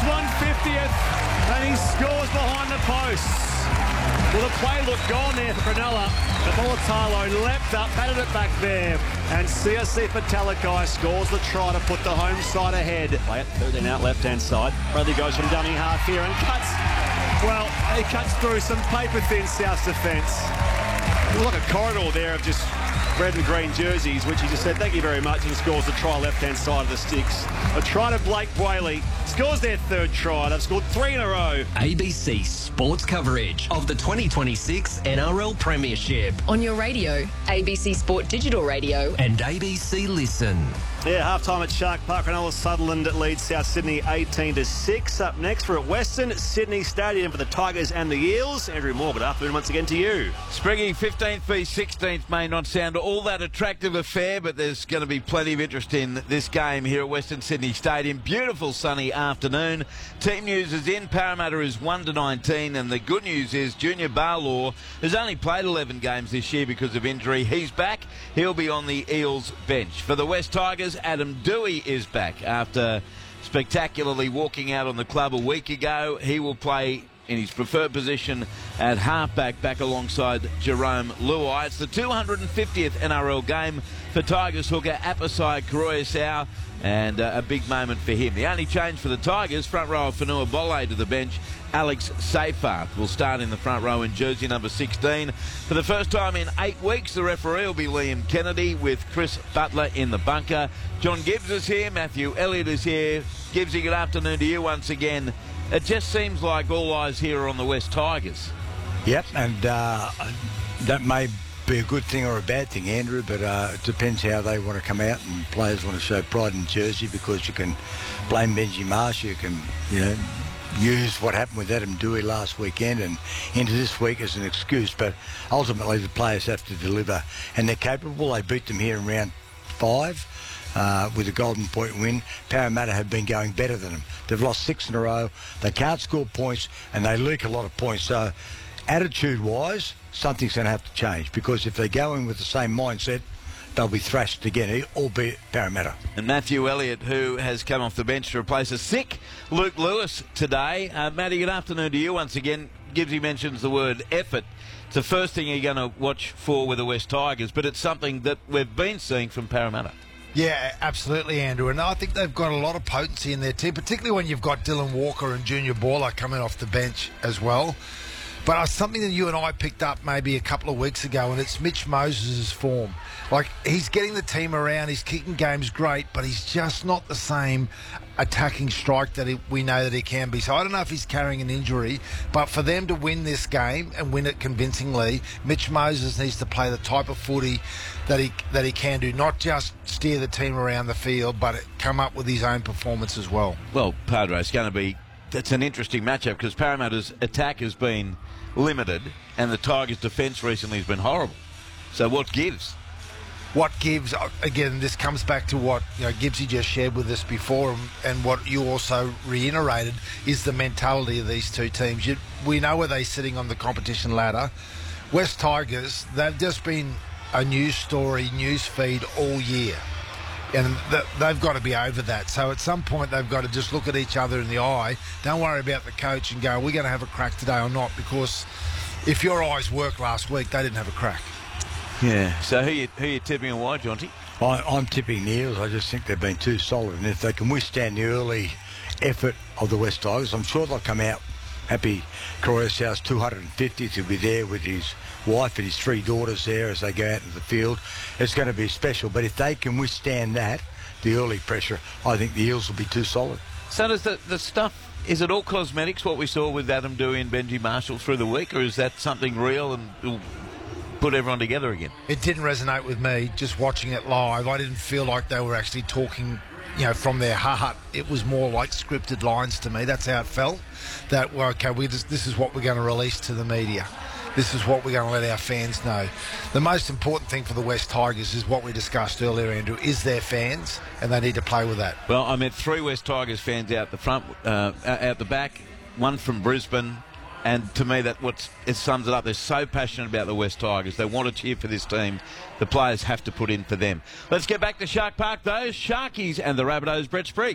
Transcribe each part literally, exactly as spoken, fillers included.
one fiftieth, and he scores behind the posts. Well, the play looked gone there for Cronulla, but Mulatalo leapt up, batted it back there, and C S C Patalakai scores the try to put the home side ahead. Play it, thirteen out, left-hand side. Bradley goes from dummy half here and cuts, well, he cuts through some paper-thin South defence. Look, a corridor there of just red and green jerseys, which he just said thank you very much, and scores the try left-hand side of the sticks. A try to Blake Whaley, scores their third try. They've scored three in a row. A B C Sports coverage of the twenty twenty-six N R L Premiership. On your radio, A B C Sport Digital Radio. And A B C Listen. Yeah, half-time at Shark Park. Cronulla Sutherland leads South Sydney eighteen to six. Up next, we're at Western Sydney Stadium for the Tigers and the Eels. Andrew Moore, good afternoon once again to you. Springy fifteenth v sixteenth may not sound all that attractive affair, but there's going to be plenty of interest in this game here at Western Sydney Stadium. Beautiful sunny afternoon. Team news is in. Parramatta is one to nineteen, and the good news is Junior Barlaw has only played eleven games this year because of injury. He's back. He'll be on the Eels bench. For the West Tigers, Adam Dewey is back after spectacularly walking out on the club a week ago. He will play in his preferred position at halfback, back alongside Jerome Luai. It's the two hundred fiftieth N R L game for Tigers hooker Apisai Kuroyasau, and uh, a big moment for him. The only change for the Tigers, front row of Fanua Bolle to the bench. Alex Seyfarth will start in the front row in jersey number sixteen. For the first time in eight weeks, the referee will be Liam Kennedy, with Chris Butler in the bunker. John Gibbs is here, Matthew Elliott is here. Gibbsy, good afternoon to you once again. It just seems like all eyes here are on the West Tigers. Yep, and uh, that may be a good thing or a bad thing, Andrew, but uh, it depends how they want to come out, and players want to show pride in jersey, because you can blame Benji Marsh, you can, you know, use what happened with Adam Dewey last weekend and into this week as an excuse, but ultimately the players have to deliver, and they're capable. They beat them here in round five. Uh, with a Golden Point win. Parramatta have been going better than them. They've lost six in a row. They can't score points, and they leak a lot of points. So, attitude-wise, something's going to have to change, because if they go in with the same mindset, they'll be thrashed again, albeit Parramatta. And Matthew Elliott, who has come off the bench to replace a sick Luke Lewis today. Uh, Matty, good afternoon to you once again. Gibbsy mentions the word effort. It's the first thing you're going to watch for with the West Tigers, but it's something that we've been seeing from Parramatta. Yeah, absolutely, Andrew. And I think they've got a lot of potency in their team, particularly when you've got Dylan Walker and Junior Baller coming off the bench as well. But uh, something that you and I picked up maybe a couple of weeks ago, and it's Mitch Moses' form. Like, he's getting the team around, his kicking game's great, but he's just not the same attacking strike that he, we know that he can be. So I don't know if he's carrying an injury, but for them to win this game and win it convincingly, Mitch Moses needs to play the type of footy that he that he can do, not just steer the team around the field, but come up with his own performance as well. Well, Padre, it's going to be, it's an interesting matchup, because Parramatta's attack has been limited and the Tigers' defence recently has been horrible. So what gives? What gives, again, this comes back to what, you know, Gibbsy just shared with us before, and, and what you also reiterated, is the mentality of these two teams. You, we know where they're sitting on the competition ladder. West Tigers, they've just been a news story, news feed all year. And th- they've got to be over that. So at some point, they've got to just look at each other in the eye. Don't worry about the coach and go, are we going to have a crack today or not? Because if your eyes worked last week, they didn't have a crack. Yeah. So who you, who you tipping and why, Jonty? I, I'm tipping the Eels. I just think they've been too solid. And if they can withstand the early effort of the West Tigers, I'm sure they'll come out happy. Kuroyasau's two hundred fiftieth. He'll be there with his wife and his three daughters there as they go out into the field. It's going to be special. But if they can withstand that, the early pressure, I think the Eels will be too solid. So does the, the stuff, is it all cosmetics, what we saw with Adam Dewey and Benji Marshall through the week, or is that something real and will put everyone together again? It didn't resonate with me just watching it live. I didn't feel like they were actually talking, you know, from their heart. It was more like scripted lines to me. That's how it felt. That, well, okay, we just, this is what we're going to release to the media. This is what we're going to let our fans know. The most important thing for the West Tigers is what we discussed earlier, Andrew, is their fans, and they need to play with that. Well, I met three West Tigers fans out the front, uh, out the back, one from Brisbane, and to me that what it sums it up. They're so passionate about the West Tigers. They want to cheer for this team. The players have to put in for them. Let's get back to Shark Park, though. Sharkies and the Rabbitohs, Brett Sprigg.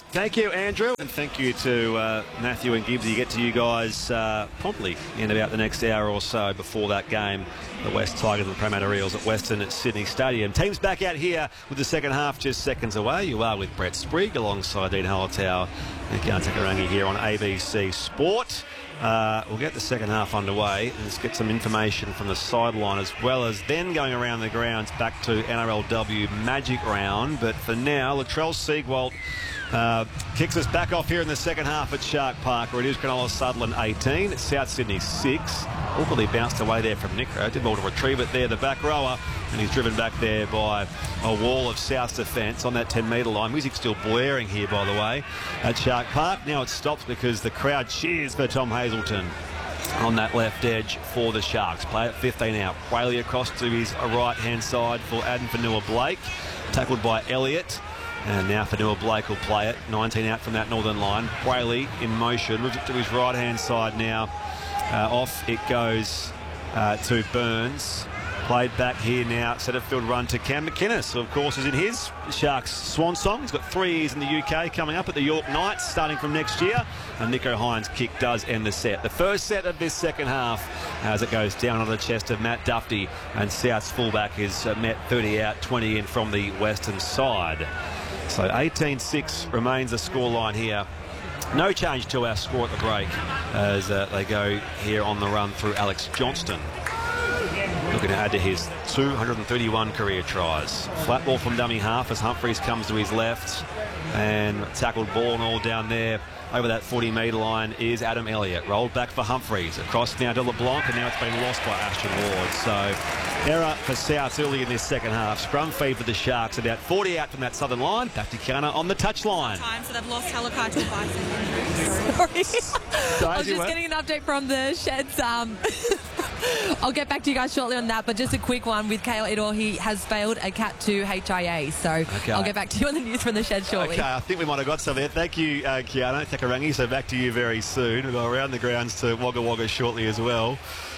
Thank you, Andrew. And thank you to uh, Matthew and Gibbsy. Get to you guys uh, promptly in about the next hour or so before that game. The West Tigers and the Parramatta Eels at Western at Sydney Stadium. Teams back out here with the second half just seconds away. You are with Brett Sprigg alongside Dean Holatow and Kiana Takarangi here on A B C Sport. Uh, we'll get the second half underway. Let's get some information from the sideline as well as then going around the grounds back to N R L W Magic Round. But for now, Latrell Siegwalt uh, kicks us back off here in the second half at Shark Park, where it is Cronulla Sutherland eighteen, it's South Sydney six. Awkwardly bounced away there from Nicker. Did well to retrieve it there, the back rower, and he's driven back there by a wall of South's defence on that ten metre line. Music still blaring here, by the way, at Shark Park. Now it stops because the crowd cheers for Tom Hazelton on that left edge for the Sharks. Play at fifteen out. Whaley across to his right-hand side for Adam Fanua-Blake. Tackled by Elliott. And now Fanua-Blake will play it. nineteen out from that northern line. Whaley in motion. Moves it to his right-hand side now. Uh, off it goes uh, to Burns. Played back here now. Centre field run to Cam McInnes, who of course is in his Sharks swan song. He's got three years in the U K coming up at the York Knights starting from next year. And Nico Hines' kick does end the set. The first set of this second half as it goes down on the chest of Matt Duffy. And South's fullback is uh, Met thirty out, twenty in from the western side. So eighteen six remains the scoreline here. No change to our score at the break as uh, they go here on the run through Alex Johnston. Looking to add to his two hundred thirty-one career tries. Flat ball from dummy half as Humphreys comes to his left and tackled ball and all down there. Over that forty metre line is Adam Elliott. Rolled back for Humphreys. Across now to LeBlanc, and now it's been lost by Ashton Ward. So error for South early in this second half. Scrum feed for the Sharks. About forty out from that southern line. Back to Kiana on the touchline. Time, so they've lost Talakai to a bicep injury. Sorry. I was just getting an update from the Sheds. Um, I'll get back to you guys shortly on that, but just a quick one with Kale Idor. He has failed a Cat two H I A, so okay. I'll get back to you on the news from the Shed shortly. Okay, I think we might have got some there. Thank you, uh, Kiana Takarangi. So back to you very soon. We'll go around the grounds to Wagga Wagga shortly as well.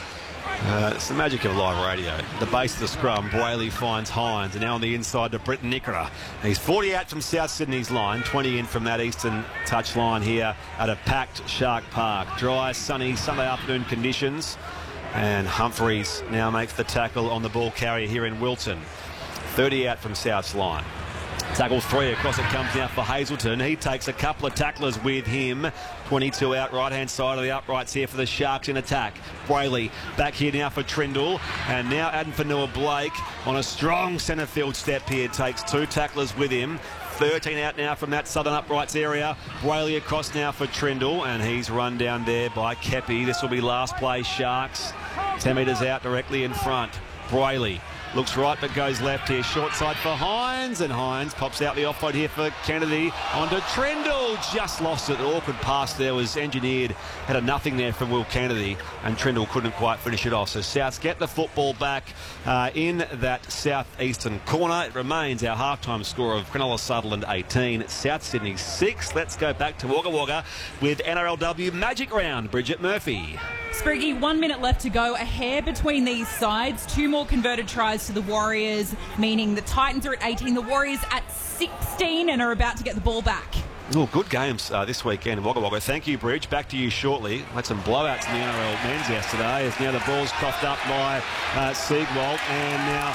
Uh, it's the magic of live radio. The base of the scrum, Brayley finds Hines, and now on the inside to Britton Nickera. He's forty out from South Sydney's line, twenty in from that eastern touch line here at a packed Shark Park. Dry, sunny, Sunday afternoon conditions. And Humphreys now makes the tackle on the ball carrier here in Wilton. thirty out from South's line. Tackle three across it comes now for Hazelton. He takes a couple of tacklers with him. twenty-two out, right-hand side of the uprights here for the Sharks in attack. Brayley back here now for Trindle. And now Adam Fanua-Blake on a strong centre field step here. Takes two tacklers with him. thirteen out now from that southern uprights area. Brayley across now for Trindle, and he's run down there by Kepi. This will be last play Sharks. ten metres out directly in front. Brayley looks right but goes left here. Short side for Hines, and Hines pops out the offload here for Kennedy. Onto Trindle. Just lost it. The awkward pass there was engineered. Had a nothing there from Will Kennedy, and Trindle couldn't quite finish it off. So Souths get the football back uh, in that southeastern corner. It remains our halftime score of Cronulla Sutherland eighteen, South Sydney six. Let's go back to Wagga Wagga with N R L W Magic Round. Bridget Murphy. Spriggy, one minute left to go. A hair between these sides. Two more converted tries to the Warriors, meaning the Titans are at eighteen, the Warriors at sixteen, and are about to get the ball back. Oh, good games uh, this weekend in Wagga Wagga. Thank you, Bridge. Back to you shortly. Had some blowouts in the N R L men's yesterday. As now the ball's coughed up by uh, Siegwalt, and now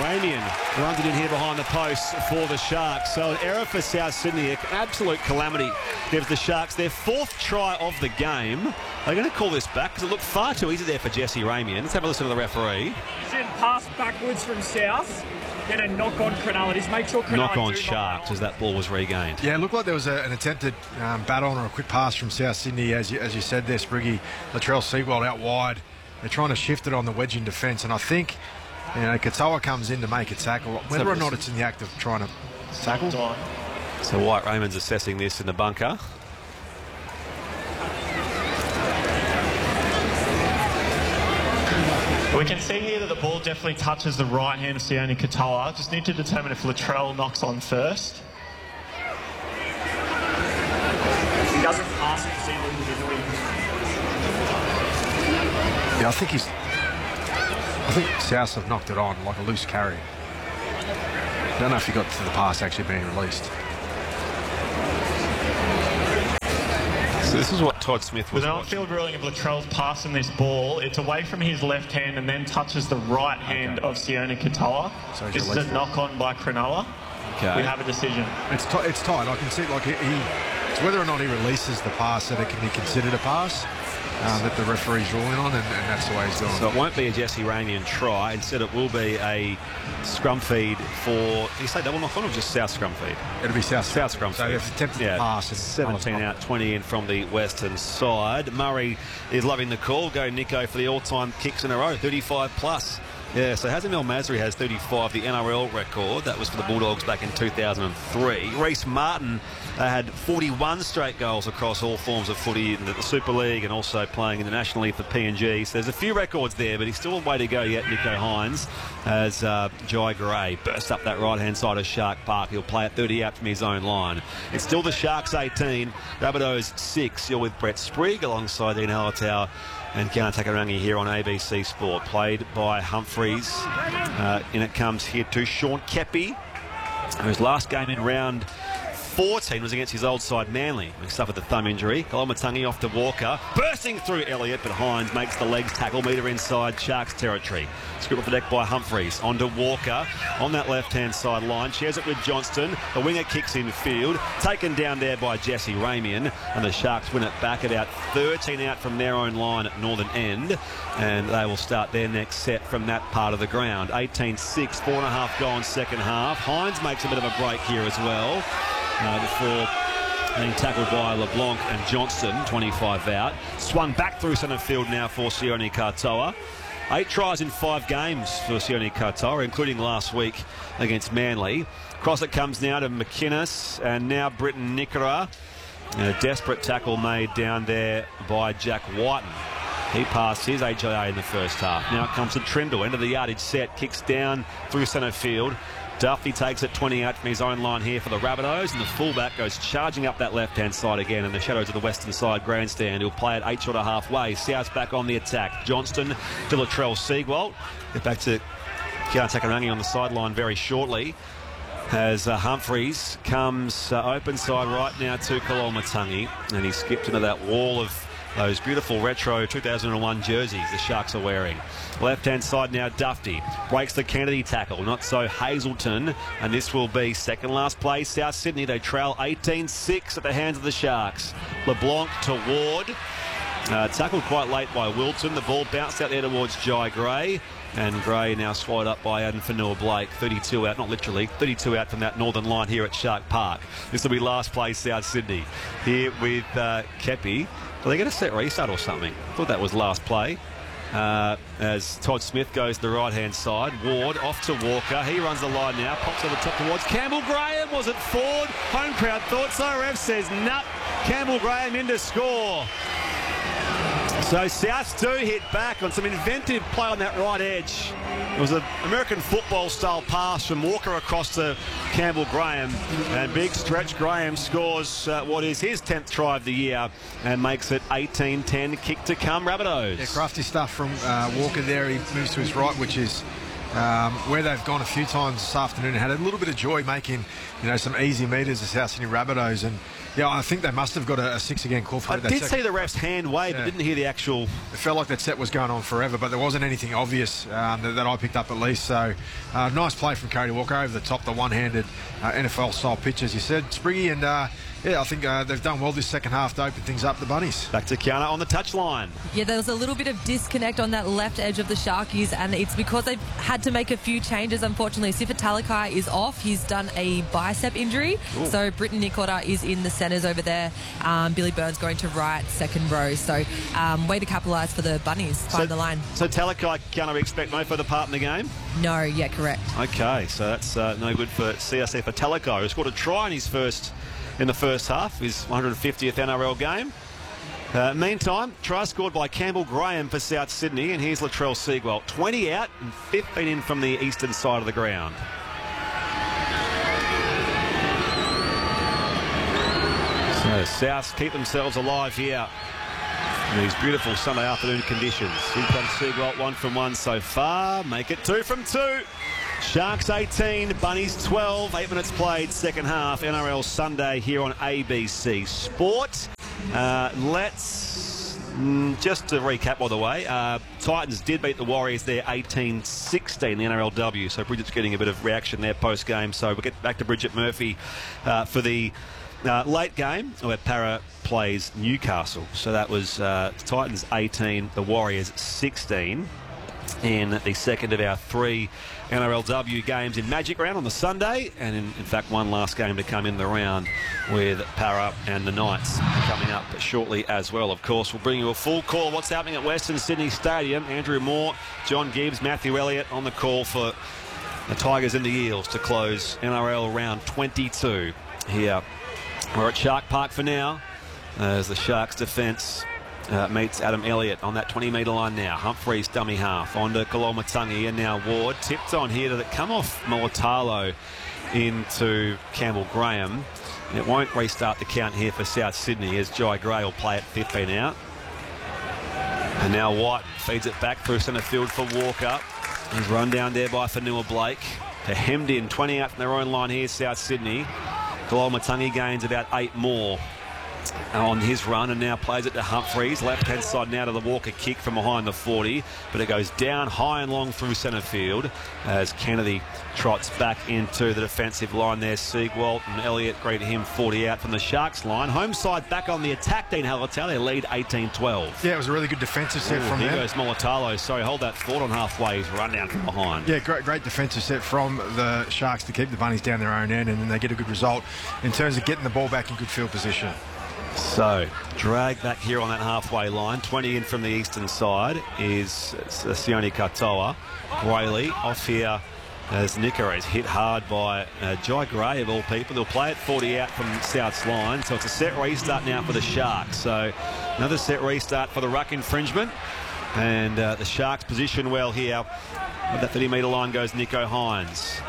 Ramian runs it in here behind the post for the Sharks. So an error for South Sydney, an absolute calamity gives the Sharks their fourth try of the game. They're going to call this back because it looked far too easy there for Jesse Ramian. Let's have a listen to the referee. Then pass backwards from South, then a knock on Cronulla. Just make sure Cronulla knock on Sharks as that ball was regained. Yeah, it looked like there was a, an attempted um, bat on or a quick pass from South Sydney, as you, as you said there, Spriggy. Latrell Siegwalt out wide. They're trying to shift it on the wedge in defence, and I think you know Katoa comes in to make a tackle. Whether or not it's in the act of trying to tackle. So White Raymond's assessing this in the bunker. We can see here that the ball definitely touches the right hand of Sione Katoa. Just need to determine if Latrell knocks on first. If he doesn't pass it, see what he's doing. Yeah, I think he's. I think South have knocked it on like a loose carry. I don't know if he got to the pass actually being released. So this is what Todd Smith was With an watching. on-field ruling of Latrell's passing this ball, it's away from his left hand and then touches the right hand of Sione Katoa. So this is a knock-on by Cronulla. Okay. We have a decision. It's t- it's tight. I can see like he, he. It's whether or not he releases the pass that it can be considered a pass. Um, that the referee's ruling on, and, and that's the way he's going. So it won't be a Jesse Ramian try. Instead, it will be a scrum feed for. Did you say double knock on or just South scrum feed? It'll be South. South scrum So feed. they've attempted yeah. to pass. seventeen out, twenty in from the western side. Murray is loving the call. Go Nico for the all-time kicks in a row, thirty-five plus. Yeah, so Hazem El Masri has thirty-five, the N R L record. That was for the Bulldogs back in two thousand three. Reece Martin uh, had forty-one straight goals across all forms of footy in the Super League and also playing internationally for P N G. So there's a few records there, but he's still a way to go yet, Nico Hines, as uh, Jai Gray bursts up that right-hand side of Shark Park. He'll play at thirty out from his own line. It's still the Sharks eighteen, Rabbitohs six. You're with Brett Sprigg alongside Dean Hallertau and Kiana Takarangi here on A B C Sport. Played by Humphreys. Uh, in it comes here to Sean Keppie, whose last game in round fourteen was against his old side Manly. He suffered the thumb injury. Kolomatangi off to Walker. Bursting through Elliott, but Hines makes the legs tackle. Metre inside Sharks territory. Scribbled for deck by Humphreys. On to Walker on that left-hand side line. Shares it with Johnston. The winger kicks in field. Taken down there by Jesse Ramian. And the Sharks win it back at about thirteen out from their own line at Northern End. And they will start their next set from that part of the ground. eighteen six, four and a half gone second half. Hines makes a bit of a break here as well. Uh, before being tackled by LeBlanc and Johnston, twenty-five out. Swung back through centre field now for Sione Katoa. Eight tries in five games for Sione Katoa, including last week against Manly. Cross it comes now to McInnes, and now Britton Nikora. A desperate tackle made down there by Jack Whiten. He passed his H I A in the first half. Now it comes to Trindle, end of the yardage set, kicks down through centre field. Duffy takes it twenty out from his own line here for the Rabbitohs, and the fullback goes charging up that left-hand side again in the shadows of the western side grandstand. He'll play it eight short of halfway. South's back on the attack. Johnston to Latrell Seagwalt. Get back to Kiana Takarangi on the sideline very shortly. As uh, Humphreys comes uh, open side right now to Kolomatangi, and he skipped into that wall of those beautiful retro two thousand one jerseys the Sharks are wearing. Left-hand side now, Duffy breaks the Kennedy tackle. Not so Hazelton, and this will be second last play. South Sydney, they trail eighteen six at the hands of the Sharks. LeBlanc to Ward. Uh, tackled quite late by Wilton. The ball bounced out there towards Jai Gray. And Gray now swallowed up by Aden Fanua-Blake. thirty-two out, not literally, thirty-two out from that northern line here at Shark Park. This will be last play, South Sydney. Here with uh, Keppie. Are they going to set restart or something? I thought that was last play. Uh, as Todd Smith goes to the right-hand side. Ward off to Walker. He runs the line now. Pops over the top towards Campbell Graham. Was it Ford? Home crowd thought so. Ref says, nup. Campbell Graham in to score. So Souths do hit back on some inventive play on that right edge. It was an American football-style pass from Walker across to Campbell Graham. And big stretch Graham scores uh, what is his tenth try of the year and makes it eighteen ten. Kick to come, Rabbitohs. Yeah, crafty stuff from uh, Walker there. He moves to his right, which is um, where they've gone a few times this afternoon and had a little bit of joy making, you know, some easy metres, the South Sydney Rabbitohs. And yeah, I think they must have got a, a six again call for I it. did see the ref's hand wave, Yeah. but didn't hear the actual. It felt like that set was going on forever, but there wasn't anything obvious um, that, that I picked up at least. So, uh, nice play from Cody Walker over the top, the one-handed uh, N F L-style pitch, as you said, Spriggy, and uh, yeah, I think uh, they've done well this second half to open things up, the Bunnies. Back to Kiana on the touchline. Yeah, there was a little bit of disconnect on that left edge of the Sharkies, and it's because they've had to make a few changes, unfortunately. Sifa Talakai is off. He's done a bicep injury. Ooh. So Britton Nikora is in the centres over there. Um, Billy Burns going to right, second row. So um, way to capitalise for the Bunnies. Find So, the line. so Talakai, Kiana, we expect no further part in the game? No, yeah, correct. Okay, so that's uh, no good for C S C for Talakai, who scored a try in his first in the first half, his one hundred fiftieth N R L game. Uh, meantime, try scored by Campbell Graham for South Sydney, and here's Latrell Seagwalt. twenty out and fifteen in from the eastern side of the ground. So Souths keep themselves alive here in these beautiful Sunday afternoon conditions. Here comes Seagwalt, one from one so far. Make it two from two. Sharks eighteen, Bunnies twelve. Eight minutes played, second half. N R L Sunday here on A B C Sport. Uh, let's mm, just to recap, by the way, uh, Titans did beat the Warriors there eighteen sixteen, the N R L W. So Bridget's getting a bit of reaction there post game. So we'll get back to Bridget Murphy uh, for the uh, late game where Para plays Newcastle. So that was uh, Titans eighteen, the Warriors sixteen. In the second of our three N R L W games in Magic Round on the Sunday, and in, in fact one last game to come in the round with Para and the Knights coming up shortly as well. Of course, we'll bring you a full call of what's happening at Western Sydney Stadium. Andrew Moore, John Gibbs, Matthew Elliott on the call for the Tigers and the Eels to close N R L round twenty-two here. We're at Shark Park for now as the Sharks defence Uh, meets Adam Elliott on that twenty metre line now. Humphreys dummy half onto Koloamatangi, and now Ward tipped on here to come off Mulatalo into Campbell Graham. It won't restart the count here for South Sydney as Jai Gray will play at fifteen out. And now White feeds it back through centre field for Walker. He's run down there by Whanua Blake. They're hemmed in, twenty out from their own line here, South Sydney. Koloamatangi gains about eight more on his run, and now plays it to Humphreys. Left hand side now to the Walker kick from behind the forty, but it goes down high and long through centre field as Kennedy trots back into the defensive line there. Siegwalt and Elliott greet him forty out from the Sharks line. Home side back on the attack. Dean Hallertau, they lead eighteen twelve. Yeah, it was a really good defensive set Ooh, from here them. goes Mulatalo. Sorry, hold that thought on halfway. He's run down from behind. Yeah, great, great defensive set from the Sharks to keep the Bunnies down their own end, and then they get a good result in terms of getting the ball back in good field position. So, drag back here on that halfway line. twenty in from the eastern side is Sione Katoa. Whaley off here as Nicker is hit hard by uh, Jai Gray, of all people. They'll play it forty out from South's line. So it's a set restart now for the Sharks. So another set restart for the ruck infringement. And uh, the Sharks position well here. With that thirty metre line goes Nicho Hines.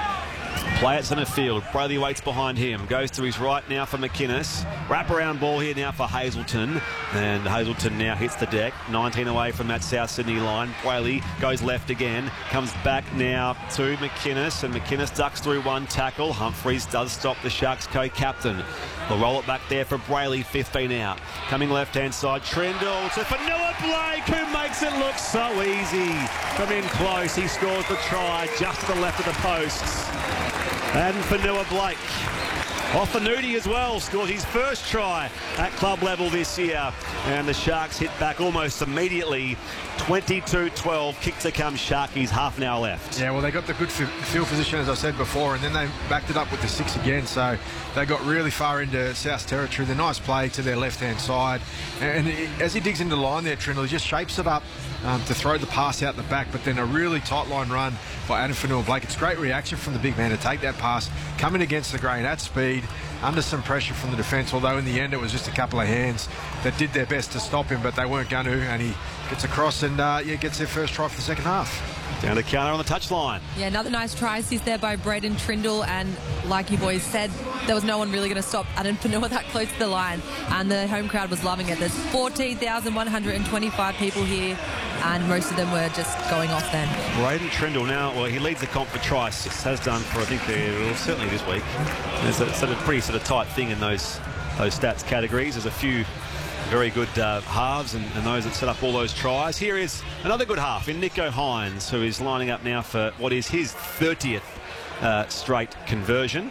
Play at centre field. Brother waits behind him. Goes to his right now for McInnes. Wraparound ball here now for Hazelton. And Hazelton now hits the deck. nineteen away from that South Sydney line. Whaley goes left again. Comes back now to McInnes. And McInnes ducks through one tackle. Humphreys does stop the Sharks co-captain. They'll roll it back there for Brayley, fifteen out. Coming left-hand side, Trindle to Whanua Blake, who makes it look so easy. From in close, he scores the try just to the left of the posts. And Whanua Blake, off the Nudie as well, scores his first try at club level this year. And the Sharks hit back almost immediately. twenty-two twelve, kick to come Sharkies, half an hour left. Yeah, well, they got the good field position, as I said before, and then they backed it up with the six again. So they got really far into South territory. The nice play to their left-hand side. And as he digs into the line there, Trindle, he just shapes it up um, to throw the pass out the back, but then a really tight line run by Adam Whanua Blake. It's great reaction from the big man to take that pass, coming against the grain at speed, under some pressure from the defence, although in the end it was just a couple of hands that did their best to stop him, but they weren't going to, and he gets across and uh, yeah, gets their first try for the second half. Down to counter on the touchline. Yeah, another nice try assist there by Braden Trindle, and like you boys said, there was no one really going to stop Adam Whanua that close to the line, and the home crowd was loving it. There's fourteen thousand one hundred twenty-five people here, and most of them were just going off then. Braden Trindle now, well, he leads the comp for tries, has done for, I think, the, well, certainly this week. There's a, sort of pretty sort of tight thing in those those stats categories. There's a few very good uh, halves and, and those that set up all those tries. Here is another good half in Nicho Hines, who is lining up now for what is his thirtieth uh, straight conversion.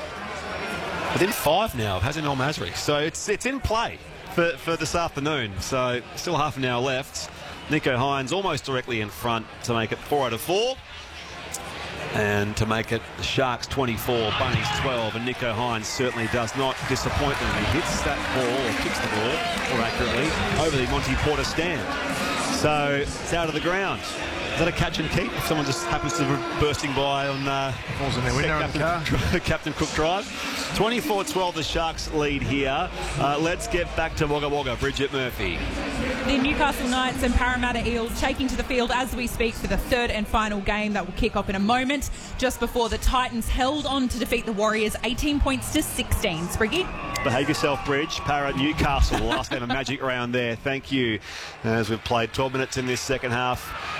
Within five now of Hazem El Masri. So it's it's in play for, for this afternoon. So still half an hour left. Nicho Hines almost directly in front to make it four out of four. And to make it the Sharks twenty-four, Bunnies twelve, and Nicho Hines certainly does not disappoint them. He hits that ball, or kicks the ball, more accurately, over the Monty Porter stand. So it's out of the ground. Is that a catch and keep? If someone just happens to be bursting by on uh, falls in their window in the car. Captain Cook Drive. twenty-four twelve, the Sharks lead here. Uh, let's get back to Wagga Wagga. Bridget Murphy. The Newcastle Knights and Parramatta Eels taking to the field as we speak for the third and final game that will kick off in a moment. Just before the Titans held on to defeat the Warriors eighteen points to sixteen. Spriggy? Behave yourself, Bridge. Para Newcastle, the last game of Magic Round there. Thank you. As we've played twelve minutes in this second half. Uh,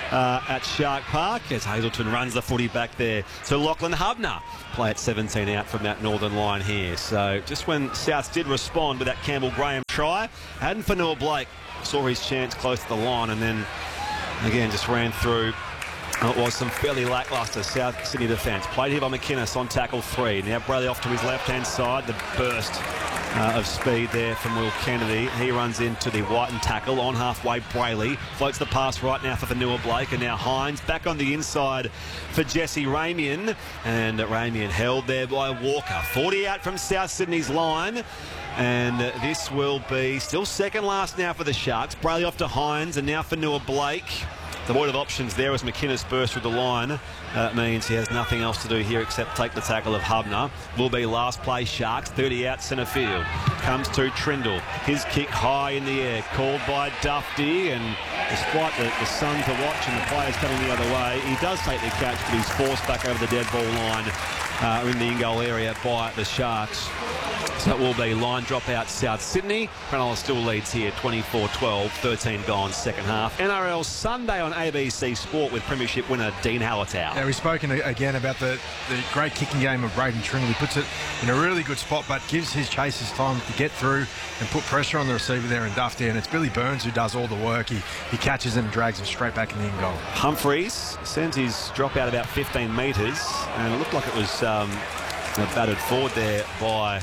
at Shark Park as Hazelton runs the footy back there to Lachlan Hubner. Play at seventeen out from that northern line here. So just when Souths did respond with that Campbell Graham try, Hadden Fanua-Blake saw his chance close to the line and then again just ran through. It was some fairly lacklustre South Sydney defence. Played here by McInnes on tackle three. Now Brayley off to his left-hand side. The burst uh, of speed there from Will Kennedy. He runs into the Whiten tackle on halfway. Brayley floats the pass right now for Fanua-Blake. And now Hines back on the inside for Jesse Ramian. And Ramian held there by Walker. forty out from South Sydney's line. And this will be still second last now for the Sharks. Brayley off to Hines and now Fanua-Blake. The void of options there as McInnes burst through the line. That means he has nothing else to do here except take the tackle of Hubner. Will be last play Sharks, thirty out centre field. Comes to Trindle. His kick high in the air, called by Dufty. And despite the, the sun to watch and the players coming the other way, he does take the catch, but he's forced back over the dead ball line uh, in the in-goal area by the Sharks. So it will be line drop out South Sydney. Cronulla still leads here twenty-four twelve, thirteen gone second half. N R L Sunday on A B C Sport with Premiership winner Dean Hallertau. Yeah, we've spoken again about the, the great kicking game of Braden Trindle. He puts it in a really good spot but gives his chasers time to get through and put pressure on the receiver there in Dufty, and it's Billy Burns who does all the work. He, he catches him and drags him straight back in the in-goal. Humphreys sends his drop out about fifteen metres, and it looked like it was um, batted forward there by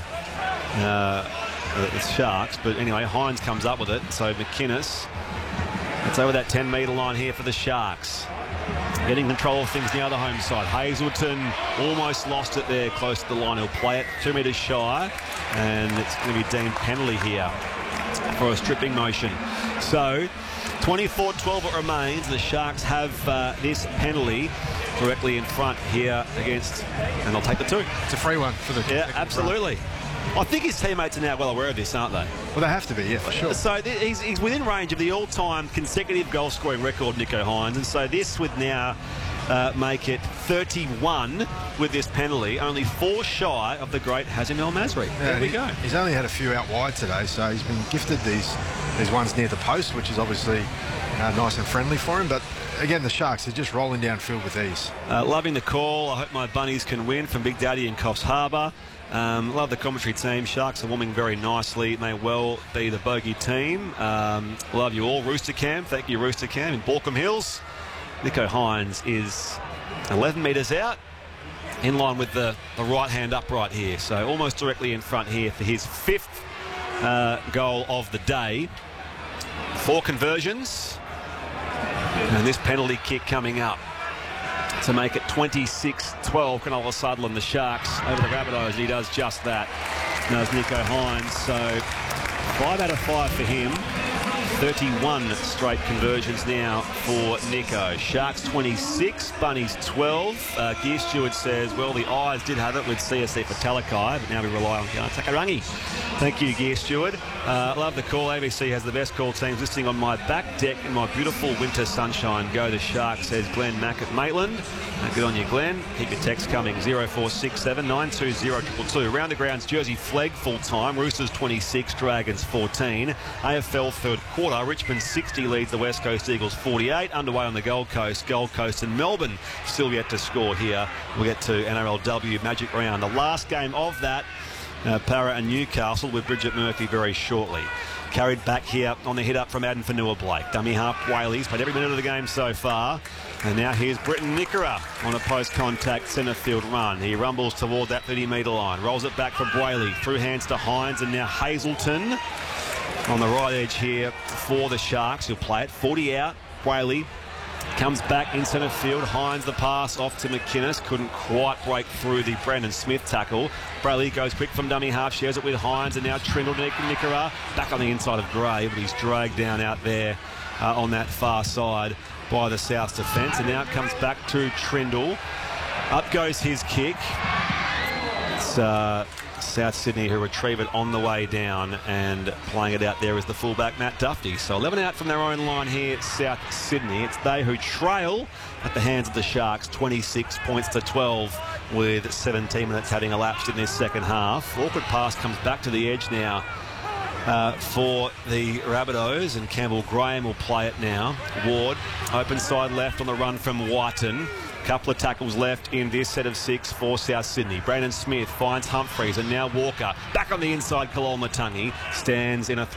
Uh, the Sharks, but anyway, Hines comes up with it. So McInnes, it's over that ten metre line here for the Sharks. Getting control of things the other home side. Hazelton almost lost it there close to the line. He'll play it two metres shy, and it's going to be deemed penalty here for a stripping motion. So twenty-four twelve it remains. The Sharks have uh, this penalty directly in front here against, and they'll take the two. It's a free one for the yeah, absolutely. Front. I think his teammates are now well aware of this, aren't they? Well, they have to be, yeah, for sure. So th- he's, he's within range of the all-time consecutive goal-scoring record, Nicho Hynes, and so this would now uh, make it thirty-one with this penalty, only four shy of the great Hazem El Masri. Yeah, there we he, go. He's only had a few out wide today, so he's been gifted these these ones near the post, which is obviously uh, nice and friendly for him, but again, the Sharks are just rolling downfield with ease. Uh, loving the call. I hope my bunnies can win from Big Daddy in Coffs Harbour. Um, love the commentary team. Sharks are warming very nicely. May well be the bogey team. Um, love you all. Rooster Cam. Thank you, Rooster Cam in Borkham Hills. Nicho Hynes is eleven metres out, in line with the, the right hand upright here. So almost directly in front here for his fifth uh, goal of the day. Four conversions. And this penalty kick coming up to make it twenty-six twelve. Cronulla Sutherland, the Sharks over the Rabbitohs. He does just that. Knows Nicho Hynes. So five out of five for him. thirty-one straight conversions now for Nicho. Sharks twenty-six, Bunnies twelve. Uh, Gear Stewart says, well, the Eyes did have it with C S C for Talakai, but now we rely on Takarangi. Thank you, Gear Stewart. Uh, love the call. A B C has the best call teams listing on my back deck in my beautiful winter sunshine. Go the Sharks, says Glenn Mack at Maitland. Uh, good on you, Glenn. Keep your text coming. zero four six seven nine two zero two two. Round the grounds, Jersey Flegg full time. Roosters twenty-six, Dragons fourteen. A F L third quarter. Richmond sixty leads the West Coast Eagles forty-eight. Underway on the Gold Coast. Gold Coast and Melbourne still yet to score here. We'll get to N R L W Magic Round. The last game of that, uh, Para and Newcastle with Bridget Murphy very shortly. Carried back here on the hit up from Hadden Fanua-Blake. Dummy half Whaley's played every minute of the game so far. And now here's Britton Nickera on a post-contact centre field run. He rumbles toward that thirty metre line. Rolls it back for Brayley. Through hands to Hines and now Hazelton on the right edge here for the Sharks. He'll play it. forty out. Brayley comes back in centre field. Hines the pass off to McInnes. Couldn't quite break through the Brandon Smith tackle. Brayley goes quick from dummy half. Shares it with Hines and now Trindle to Nickera. Back on the inside of Gray, but he's dragged down out there uh, on that far side by the South defence. And now it comes back to Trindle. Up goes his kick. It's uh, South Sydney who retrieve it on the way down, and playing it out there is the fullback Matt Dufty. So eleven out from their own line here, South Sydney. It's they who trail at the hands of the Sharks, twenty-six points to twelve with seventeen minutes having elapsed in this second half. Awkward pass comes back to the edge now uh, for the Rabbitohs, and Campbell Graham will play it now. Ward, open side left on the run from Whiten. Couple of tackles left in this set of six for South Sydney. Brandon Smith finds Humphreys, and now Walker back on the inside. Kalol Matangi stands in a